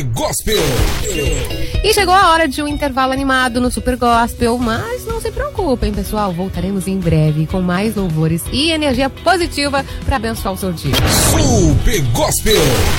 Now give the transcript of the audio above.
Gospel. E chegou a hora de um intervalo animado no Super Gospel, mas não se preocupem, pessoal, voltaremos em breve com mais louvores e energia positiva para abençoar o seu dia. Super Gospel.